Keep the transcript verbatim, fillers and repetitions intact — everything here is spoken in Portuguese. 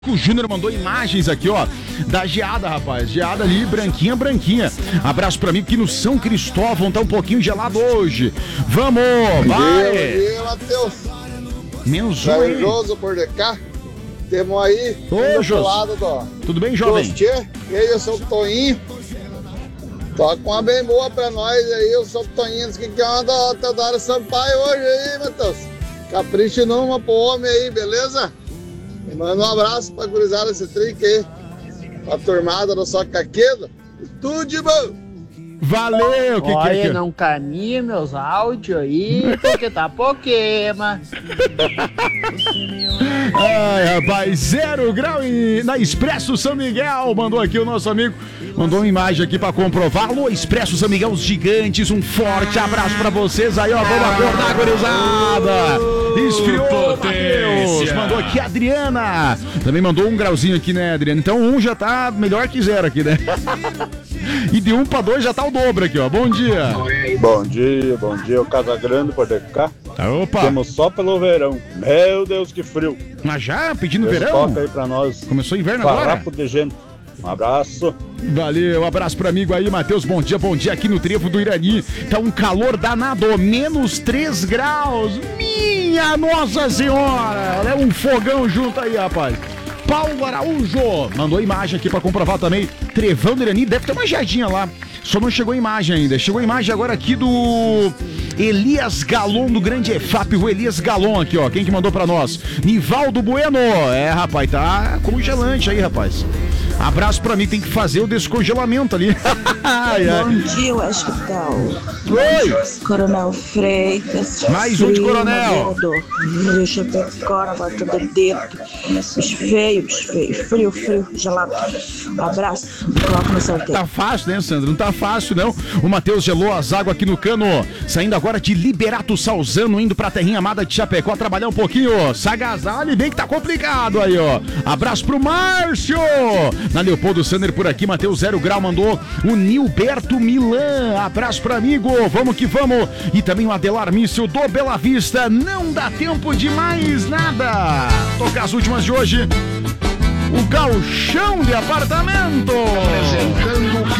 O Júnior mandou imagens aqui, ó, da geada, rapaz. Geada ali, branquinha, branquinha. Abraço pra mim, que no São Cristóvão tá um pouquinho gelado hoje. Vamos, vai! Bom dia, Matheus. Menos um, hein? Joso por de cá. Temos aí, Ô, do lado do... Tudo bem, jovem? Gostei. E aí, eu sou o Toinho. Toca uma bem boa pra nós aí, eu sou o Toinho. Diz que quer uma da Teodoro Sampaio hoje aí, Matheus. Capricha numa pro homem aí, beleza? E manda um abraço pra gurizada esse trinque aí. Pra turmada do Só Caquedo. Tudo de bom! Valeu! Que, Olha, que, que... não caminha meus áudios aí, porque tá Pokémon. Ai, rapaz, zero grau em... na Expresso São Miguel. Mandou aqui o nosso amigo. Mandou uma imagem aqui pra comprovar. Alô, Expresso São Miguel, os gigantes. Um forte abraço pra vocês aí, ó. Vamos acordar, gurizada. Esfriou, Matheus. Mandou aqui a Adriana. Também mandou um grauzinho aqui, né, Adriana? Então um já tá melhor que zero aqui, né? E de um pra dois já tá o dobro aqui, ó. Bom dia. Bom dia, bom dia. O Casa Grande por cá. Opa. Temos só pelo verão. Meu Deus, que frio. Mas já pedindo Deus verão? Toca aí pra nós. Começou inverno agora? Farrapo de gente. Um abraço. Valeu, um abraço pro amigo aí, Matheus. Bom dia, bom dia aqui no Trevo do Irani. Tá um calor danado, menos três graus. Minha Nossa Senhora! É um fogão junto aí, rapaz. Paulo Araújo mandou imagem aqui pra comprovar também. Trevão do Irani, deve ter uma geadinha lá. Só não chegou a imagem ainda. Chegou a imagem agora aqui do Elias Galon, do Grande E F A P. O Elias Galon aqui, ó. Quem que mandou pra nós? Nivaldo Bueno. É, rapaz, tá congelante aí, rapaz. Abraço pra mim, tem que fazer o descongelamento ali. Ai, ai. Bom dia, hospital. Oi! Coronel Freitas. Mais um de Coronel. Meu Chapecó, na porta do dedo. Bicho feio, bicho feio. Frio, frio, gelado. Um abraço. Coloca no sorteio. Tá fácil, né, Sandro? Não tá fácil, não. O Matheus gelou as águas aqui no cano. Saindo agora de Liberato Salzano, indo pra terrinha amada de Chapecó, trabalhar um pouquinho. Sagazale, bem que tá complicado aí, ó. Abraço pro Márcio. Na Leopoldo Sander por aqui, Matheus Zero Grau mandou o Nilberto Milan. Abraço pra amigo, vamos que vamos. E também o Adelar Míssil do Bela Vista. Não dá tempo de mais nada. Tocar as últimas de hoje. O Gauchão de Apartamento. Apresentando